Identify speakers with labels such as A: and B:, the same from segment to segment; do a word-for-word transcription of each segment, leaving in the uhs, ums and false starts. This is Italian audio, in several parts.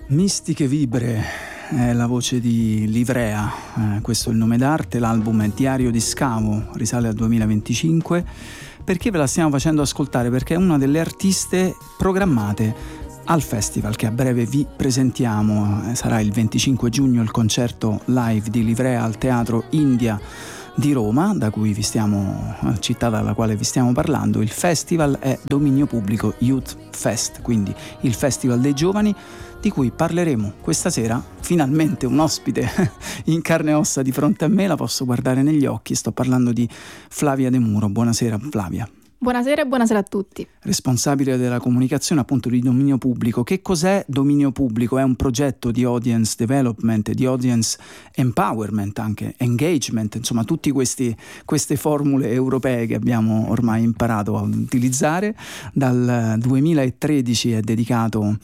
A: Mistiche Vibre è la voce di Livrea, eh, questo è il nome d'arte, l'album è Diario di Scavo, risale al duemilaventicinque. Perché ve la stiamo facendo ascoltare? Perché è una delle artiste programmate al festival che a breve vi presentiamo. Eh, sarà il venticinque giugno il concerto live di Livrea al Teatro India di Roma, da cui vi stiamo, città dalla quale vi stiamo parlando. Il festival è Dominio Pubblico Youth Fest, quindi il festival dei giovani, di cui parleremo questa sera. Finalmente un ospite in carne e ossa di fronte a me, la posso guardare negli occhi. Sto parlando di Flavia De Muro. Buonasera Flavia.
B: Buonasera e buonasera a tutti.
A: Responsabile della comunicazione appunto di Dominio Pubblico. Che cos'è Dominio Pubblico? È un progetto di audience development, di audience empowerment, anche engagement, insomma tutte queste formule europee che abbiamo ormai imparato a utilizzare. Dal duemilatredici è dedicato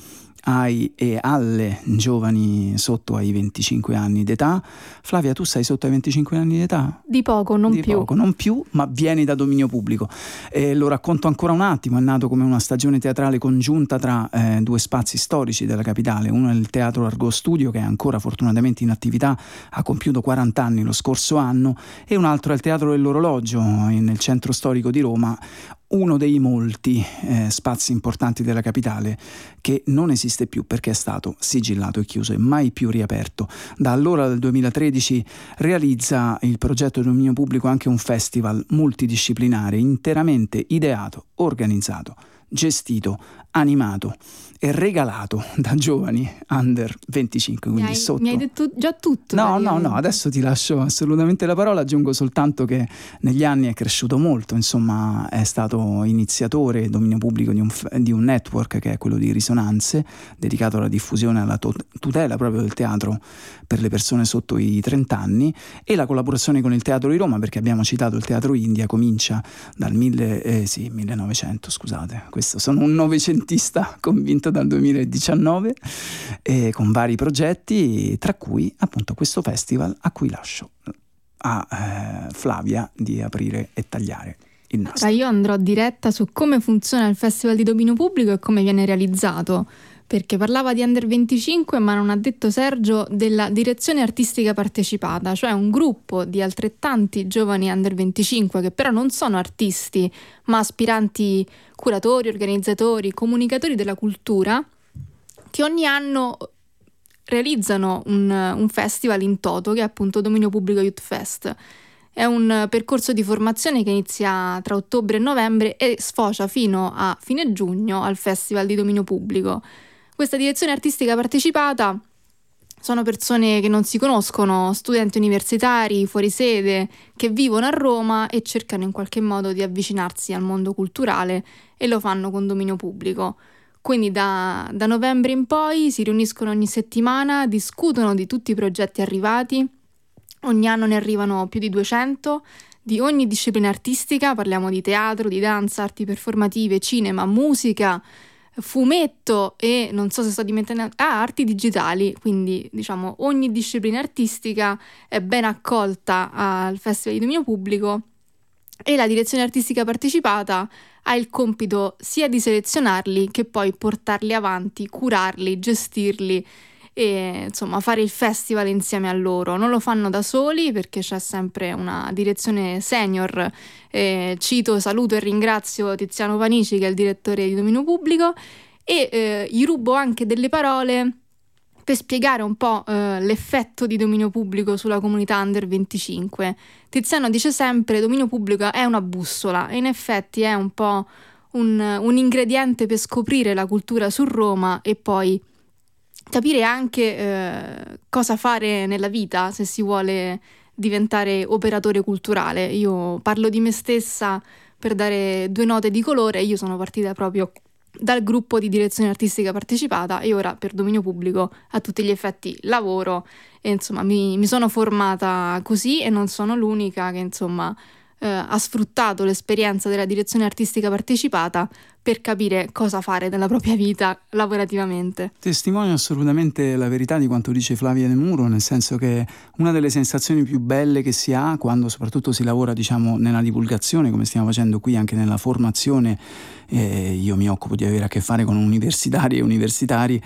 A: ai e alle giovani sotto ai venticinque anni d'età. Flavia, tu sei sotto ai venticinque anni d'età?
B: Di poco, non
A: Di
B: più.
A: Poco, non più, ma vieni da Dominio Pubblico. E lo racconto ancora un attimo. È nato come una stagione teatrale congiunta tra eh, due spazi storici della capitale. Uno è il Teatro Argo Studio, che è ancora fortunatamente in attività, ha compiuto quaranta anni lo scorso anno, e un altro è il Teatro dell'Orologio nel centro storico di Roma, uno dei molti eh, spazi importanti della capitale che non esiste più perché è stato sigillato e chiuso e mai più riaperto. Da allora, dal duemilatredici, realizza il progetto Dominio Pubblico anche un festival multidisciplinare interamente ideato, organizzato, gestito, animato e regalato da giovani under venticinque, quindi
B: mi hai,
A: sotto.
B: Mi hai detto già tutto.
A: No, no, no, adesso ti lascio assolutamente la parola, aggiungo soltanto che negli anni è cresciuto molto, insomma è stato iniziatore Dominio Pubblico di un, di un network che è quello di Risonanze, dedicato alla diffusione e alla tutela proprio del teatro per le persone sotto i trenta anni, e la collaborazione con il Teatro di Roma, perché abbiamo citato il Teatro India, comincia dal mille, eh, sì, millenovecento, scusate, questo sono un novecentista convinto, dal duemiladiciannove, eh, con vari progetti, tra cui appunto questo festival a cui lascio a eh, Flavia di aprire e tagliare il nastro.
B: Ora io andrò diretta su come funziona il Festival di Dominio Pubblico e come viene realizzato, perché parlava di under venticinque, ma non ha detto Sergio della direzione artistica partecipata, cioè un gruppo di altrettanti giovani under venticinque che però non sono artisti, ma aspiranti curatori, organizzatori, comunicatori della cultura, che ogni anno realizzano un, un festival in toto che è appunto Dominio Pubblico Youth Fest. È un percorso di formazione che inizia tra ottobre e novembre e sfocia fino a fine giugno al Festival di Dominio Pubblico. Questa direzione artistica partecipata sono persone che non si conoscono, studenti universitari, fuori sede, che vivono a Roma e cercano in qualche modo di avvicinarsi al mondo culturale, e lo fanno con Dominio Pubblico. Quindi da, da novembre in poi si riuniscono ogni settimana, discutono di tutti i progetti arrivati. Ogni anno ne arrivano più di duecento, di ogni disciplina artistica, parliamo di teatro, di danza, arti performative, cinema, musica, fumetto e non so se sto dimenticando, ah, arti digitali. Quindi diciamo ogni disciplina artistica è ben accolta al Festival di Dominio Pubblico, e la direzione artistica partecipata ha il compito sia di selezionarli che poi portarli avanti, curarli, gestirli e insomma fare il festival insieme a loro. Non lo fanno da soli perché c'è sempre una direzione senior. Eh, cito, saluto e ringrazio Tiziano Panici, che è il direttore di Dominio Pubblico, e eh, gli rubo anche delle parole per spiegare un po' eh, l'effetto di Dominio Pubblico sulla comunità under venticinque. Tiziano dice sempre: Dominio Pubblico è una bussola, e in effetti è un po' un, un ingrediente per scoprire la cultura su Roma e poi capire anche eh, cosa fare nella vita se si vuole diventare operatore culturale. Io parlo di me stessa per dare due note di colore. Io sono partita proprio dal gruppo di direzione artistica partecipata e ora per Dominio Pubblico a tutti gli effetti lavoro, e insomma mi, mi sono formata così, e non sono l'unica che insomma eh, ha sfruttato l'esperienza della direzione artistica partecipata per capire cosa fare nella propria vita lavorativamente.
A: Testimonio assolutamente la verità di quanto dice Flavia De Muro, nel senso che una delle sensazioni più belle che si ha quando soprattutto si lavora, diciamo, nella divulgazione, come stiamo facendo qui, anche nella formazione, eh, io mi occupo di avere a che fare con universitari e universitari,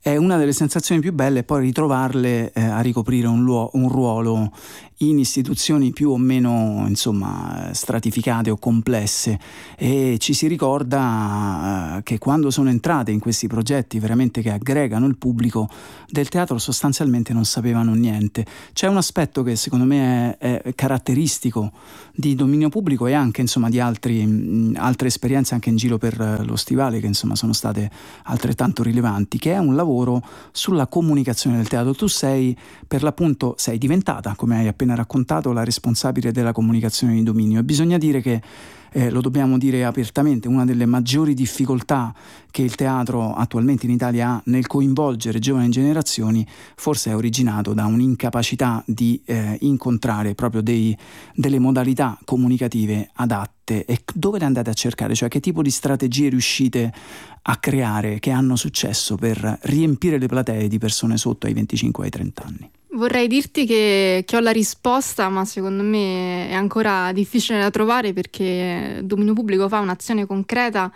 A: è una delle sensazioni più belle, poi ritrovarle eh, a ricoprire un, luo- un ruolo in istituzioni più o meno insomma stratificate o complesse, e ci si ricorda eh, che quando sono entrate in questi progetti veramente che aggregano il pubblico, del teatro sostanzialmente non sapevano niente. C'è un aspetto che secondo me è, è caratteristico di Dominio Pubblico e anche insomma di altri, mh, altre esperienze anche in giro per lo Stivale che insomma sono state altrettanto rilevanti, che è un lavoro sulla comunicazione del teatro. Tu sei per l'appunto sei diventata, come hai appena raccontato, la responsabile della comunicazione di Dominio, e bisogna dire che Eh, lo dobbiamo dire apertamente, una delle maggiori difficoltà che il teatro attualmente in Italia ha nel coinvolgere giovani generazioni forse è originato da un'incapacità di eh, incontrare proprio dei, delle modalità comunicative adatte. E dove le andate a cercare? Cioè, che tipo di strategie riuscite a creare che hanno successo per riempire le platee di persone sotto ai venticinque ai trenta anni?
B: Vorrei dirti che, che ho la risposta, ma secondo me è ancora difficile da trovare, perché Dominio Pubblico fa un'azione concreta,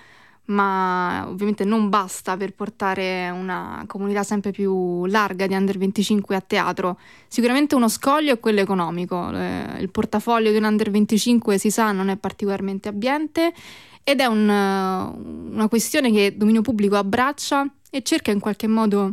B: ma ovviamente non basta per portare una comunità sempre più larga di under venticinque a teatro. Sicuramente uno scoglio è quello economico. Eh, il portafoglio di un under venticinque, si sa, non è particolarmente abbiente, ed è un, una questione che Dominio Pubblico abbraccia e cerca in qualche modo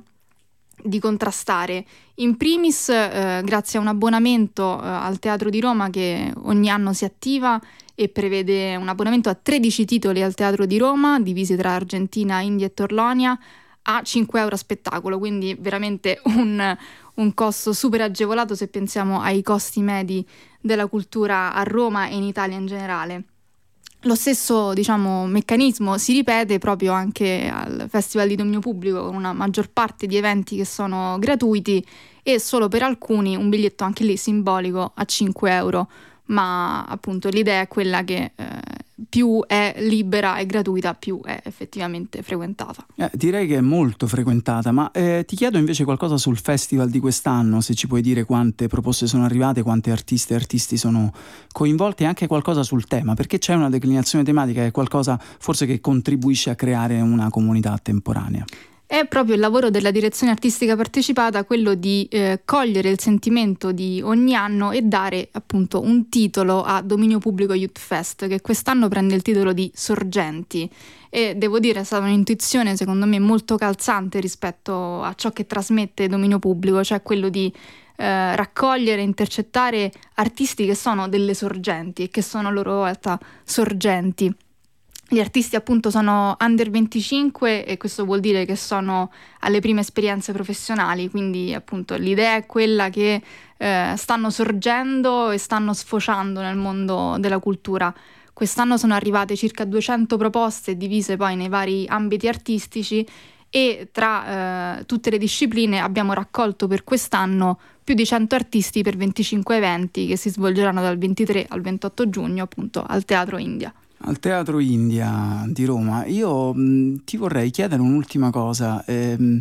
B: di contrastare, in primis eh, grazie a un abbonamento eh, al Teatro di Roma che ogni anno si attiva e prevede un abbonamento a tredici titoli al Teatro di Roma, divisi tra Argentina, India e Torlonia, a cinque euro a spettacolo, quindi veramente un, un costo super agevolato se pensiamo ai costi medi della cultura a Roma e in Italia in generale. Lo stesso, diciamo, meccanismo si ripete proprio anche al Festival di Dominio Pubblico, con una maggior parte di eventi che sono gratuiti e solo per alcuni un biglietto anche lì simbolico a cinque euro, ma appunto l'idea è quella che eh, più è libera e gratuita, più è effettivamente frequentata.
A: Eh, direi che è molto frequentata, ma eh, ti chiedo invece qualcosa sul festival di quest'anno, se ci puoi dire quante proposte sono arrivate, quante artiste e artisti sono coinvolti, e anche qualcosa sul tema, perché c'è una declinazione tematica che è qualcosa forse che contribuisce a creare una comunità temporanea.
B: È proprio il lavoro della direzione artistica partecipata quello di eh, cogliere il sentimento di ogni anno e dare appunto un titolo a Dominio Pubblico Youth Fest, che quest'anno prende il titolo di Sorgenti, e devo dire è stata un'intuizione secondo me molto calzante rispetto a ciò che trasmette Dominio Pubblico, cioè quello di eh, raccogliere e intercettare artisti che sono delle sorgenti e che sono a loro volta sorgenti. Gli artisti appunto sono under venticinque e questo vuol dire che sono alle prime esperienze professionali, quindi appunto l'idea è quella che eh, stanno sorgendo e stanno sfociando nel mondo della cultura. Quest'anno sono arrivate circa duecento proposte divise poi nei vari ambiti artistici, e tra eh, tutte le discipline abbiamo raccolto per quest'anno più di cento artisti per venticinque eventi che si svolgeranno dal ventitré al ventotto giugno appunto al Teatro India.
A: Al Teatro India di Roma. Io mh, ti vorrei chiedere un'ultima cosa. Ehm,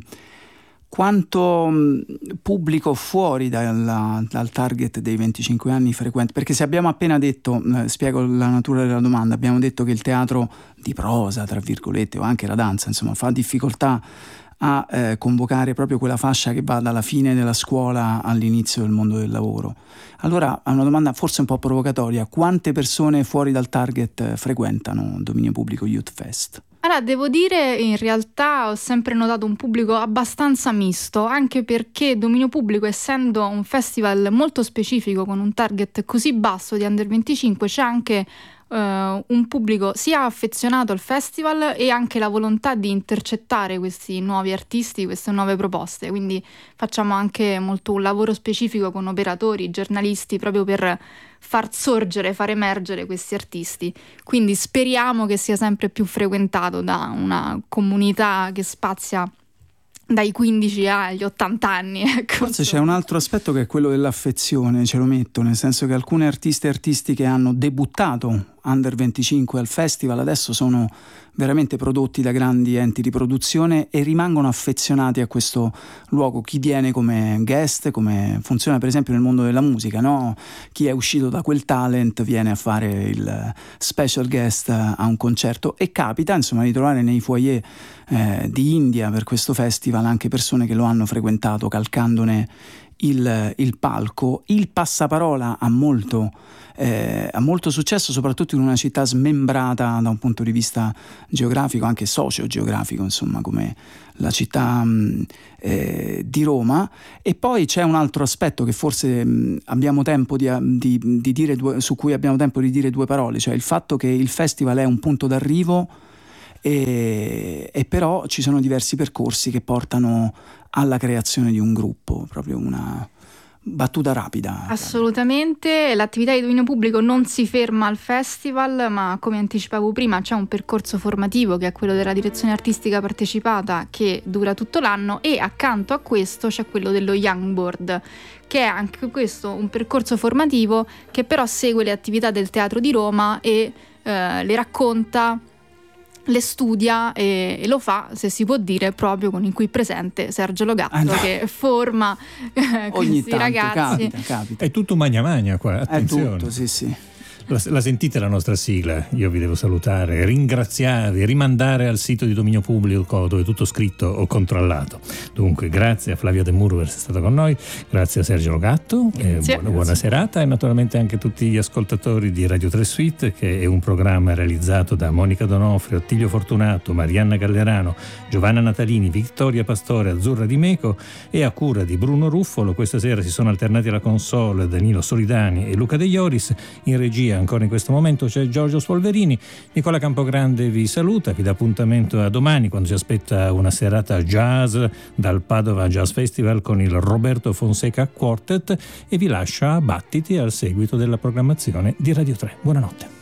A: quanto mh, pubblico fuori dalla, dal target dei venticinque anni frequente? Perché se abbiamo appena detto, eh, spiego la natura della domanda, abbiamo detto che il teatro di prosa, tra virgolette, o anche la danza, insomma, fa difficoltà a eh, convocare proprio quella fascia che va dalla fine della scuola all'inizio del mondo del lavoro. Allora, a una domanda forse un po' provocatoria: quante persone fuori dal target eh, frequentano Dominio Pubblico Youth Fest?
B: Allora, devo dire, in realtà ho sempre notato un pubblico abbastanza misto, anche perché Dominio Pubblico, essendo un festival molto specifico con un target così basso di under venticinque, c'è anche Uh, un pubblico sia affezionato al festival e anche la volontà di intercettare questi nuovi artisti, queste nuove proposte, quindi facciamo anche molto un lavoro specifico con operatori, giornalisti, proprio per far sorgere, far emergere questi artisti, quindi speriamo che sia sempre più frequentato da una comunità che spazia dai quindici agli ottanta anni, ecco.
A: Forse c'è un altro aspetto che è quello dell'affezione, ce lo metto, nel senso che alcune artiste e artisti che hanno debuttato under venticinque al festival adesso sono veramente prodotti da grandi enti di produzione e rimangono affezionati a questo luogo. Chi viene come guest, come funziona per esempio nel mondo della musica, no? Chi è uscito da quel talent viene a fare il special guest a un concerto, e capita insomma di trovare nei foyer eh, di India per questo festival anche persone che lo hanno frequentato calcandone il, il palco. Il passaparola ha molto Eh, ha molto successo, soprattutto in una città smembrata da un punto di vista geografico, anche socio-geografico, insomma, come la città mh, eh, di Roma. E poi c'è un altro aspetto che forse mh, abbiamo tempo di, di, di dire due, su cui abbiamo tempo di dire due parole, cioè il fatto che il festival è un punto d'arrivo e, e però ci sono diversi percorsi che portano alla creazione di un gruppo, proprio una battuta rapida.
B: Assolutamente, l'attività di dominio pubblico non si ferma al festival, ma come anticipavo prima c'è un percorso formativo che è quello della direzione artistica partecipata, che dura tutto l'anno, e accanto a questo c'è quello dello Young Board, che è anche questo un percorso formativo che però segue le attività del Teatro di Roma e eh, le racconta, le studia e, e lo fa, se si può dire, proprio con in qui presente Sergio Logatto, ah, no. che forma eh,
A: ogni
B: questi
A: tanto
B: ragazzi.
A: Capita, capita.
C: È tutto magna magna qua, attenzione.
A: È tutto, sì sì.
C: La, la sentite la nostra sigla? Io vi devo salutare, ringraziarvi, rimandare al sito di dominio pubblico dove è tutto scritto o controllato. Dunque grazie a Flavia De Muro per essere stata con noi, grazie a Sergio Logatto, eh, buona, buona serata, e naturalmente anche a tutti gli ascoltatori di Radio tre Suite, che è un programma realizzato da Monica Donofrio, Attilio Fortunato, Marianna Gallerano, Giovanna Natalini, Vittoria Pastore, Azzurra Di Meco, e a cura di Bruno Ruffolo. Questa sera si sono alternati alla console Danilo Solidani e Luca De Ioris. In regia ancora in questo momento c'è Giorgio Spolverini. Nicola Campogrande vi saluta, vi dà appuntamento a domani, quando ci aspetta una serata jazz dal Padova Jazz Festival con il Roberto Fonseca Quartet, e vi lascia a battiti al seguito della programmazione di Radio tre. Buonanotte.